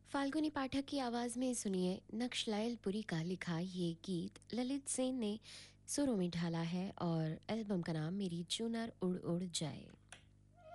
फाल्गुनी पाठक की आवाज़ में सुनिए नक्श पुरी का लिखा ये गीत ललित सेन ने सुरों में ढाला है और एल्बम का नाम मेरी चुनर उड़ उड़ जाए।